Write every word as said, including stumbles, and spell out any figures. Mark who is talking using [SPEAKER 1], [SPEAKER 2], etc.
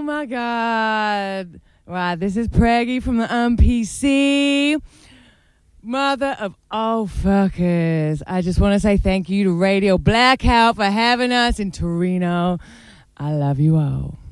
[SPEAKER 1] Oh my God. Right, this is Preggy from the M P C. Mother of all fuckers. I just want to say thank you to Radio Blackout for having us in Torino. I love you all.